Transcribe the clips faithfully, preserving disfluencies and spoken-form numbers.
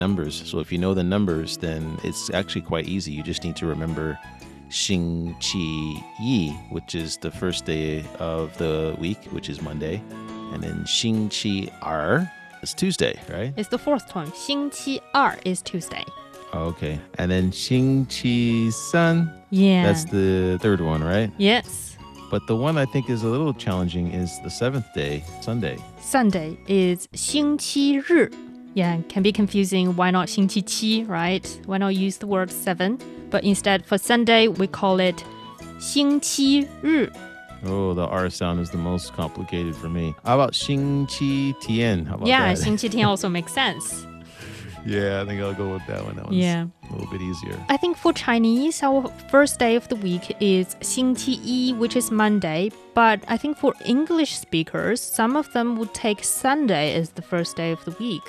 numbers. So if you know the numbers, then it's actually quite easy. You just need to remember 星期一, which is the first day of the week, which is Monday. And then 星期二 is Tuesday, right? It's the fourth one. 星期二 is Tuesday. Okay. And then 星期三, Yeah. that's the third one, right? Yes. But the one I think is a little challenging is the seventh day, Sunday. Sunday is 星期日. Yeah, can be confusing. Why not 星期七, right? Why not use the word seven? But instead, for Sunday, we call it 星期日. Oh, the R sound is the most complicated for me. How about 星期天? How about Yeah, that? 星期天 also makes sense. Yeah, I think I'll go with that one. That one's Yeah. a little bit easier. I think for Chinese, our first day of the week is 星期一, which is Monday. But I think for English speakers, some of them would take Sunday as the first day of the week.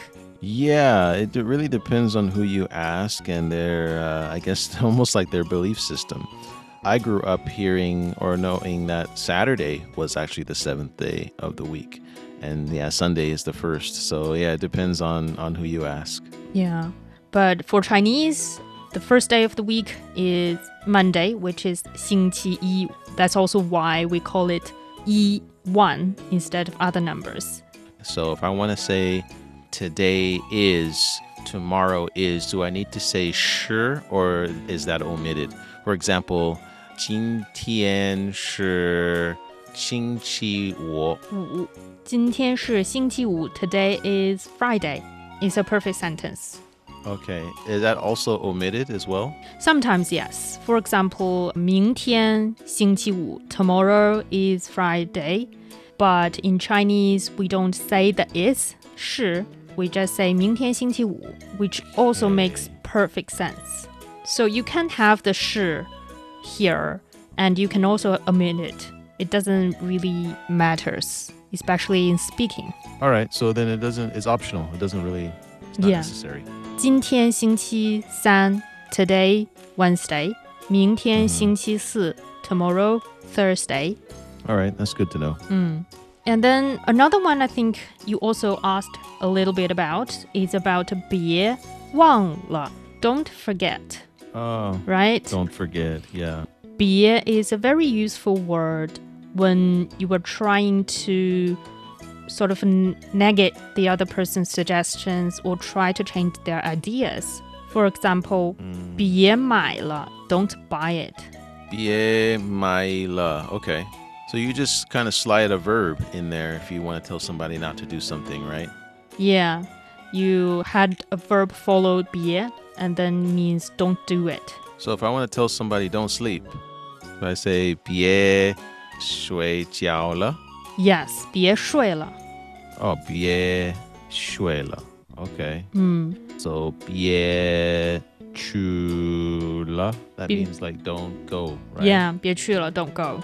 Yeah, it de- really depends on who you ask and their, uh, I guess, almost like their belief system. I grew up hearing or knowing that Saturday was actually the seventh day of the week. And yeah, Sunday is the first. So yeah, it depends on, on who you ask. Yeah. But for Chinese, the first day of the week is Monday, which is 星期一. That's also why we call it 一, one, instead of other numbers. So if I want to say today is, tomorrow is, do I need to say 是 or is that omitted? For example, 今天是星期五. 五. 今天是星期五. Today is Friday. It's a perfect sentence. Okay. Is that also omitted as well? Sometimes, yes. For example, 明天星期五. Tomorrow is Friday. But in Chinese, we don't say the is, 是. We just say 明天星期五, which also Okay. makes perfect sense. So you can have the 是 here, and you can also omit it. It doesn't really matters, especially in speaking. All right. So then it doesn't, it's optional. It doesn't really, it's not Yeah. necessary. 今天星期三, today Wednesday. 明天星期四, tomorrow Thursday. All right. That's good to know. Mm. And then another one I think you also asked a little bit about is about 别忘了. Don't forget, Oh, right? don't forget. Yeah. 别 is a very useful word when you are trying to sort of n- negate the other person's suggestions or try to change their ideas. For example, 别买了, don't buy it. 别买了. Okay. So you just kind of slide a verb in there if you want to tell somebody not to do something, right? Yeah, you had a verb followed 别 and then means don't do it. So if I want to tell somebody don't sleep, so I say 别睡觉了. Yes, 别睡了. Oh, 别睡了. Okay. Mm. So 别去了. That 别- means like don't go, right? Yeah, 别去了, don't go.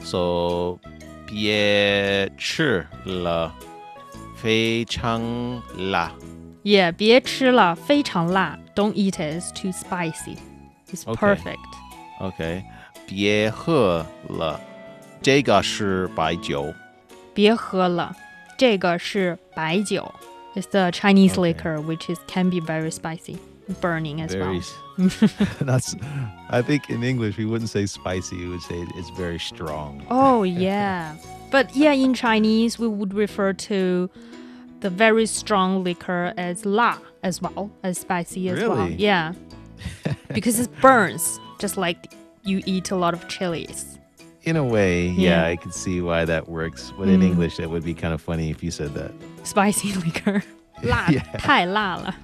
So 别吃了. 非常辣. Yeah, 别吃了，非常辣. Don't eat it, it's too spicy. It's Okay. perfect. Okay. 别喝了. 这个是白酒. 别喝了，这个是白酒. It's the Chinese Okay. liquor, which is can be very spicy, burning as Very. well. That's. I think in English we wouldn't say spicy. We would say it's very strong. Oh, yeah. But yeah, in Chinese, we would refer to the very strong liquor as 辣 as well, as spicy as well. Really? Yeah. Because it burns, just like you eat a lot of chilies. In a way, yeah, Yeah. I can see why that works. But in Mm. English, that would be kind of funny if you said that. Spicy liquor. 辣, Yeah. 太辣了.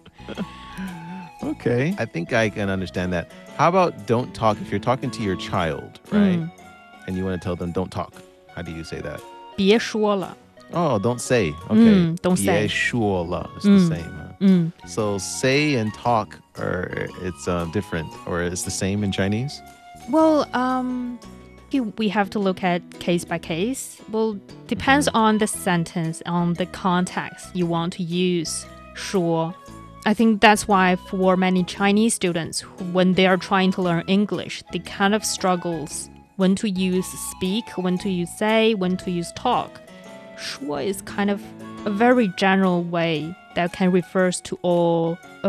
Okay. I think I can understand that. How about don't talk if you're talking to your child, right? Mm. And you want to tell them don't talk. How do you say that? 别说了. Oh, don't say. Okay. Mm, don't say. 别说了. It's Mm. the same. Huh? Mm. So say and talk are it's uh, different or it's the same in Chinese? Well, um, you- we have to look at case by case. Well, depends on the sentence, on the context you want to use. 说. I think that's why for many Chinese students, when they are trying to learn English, they kind of struggles when to use speak, when to use say, when to use talk. 说 is kind of a very general way that can refers to all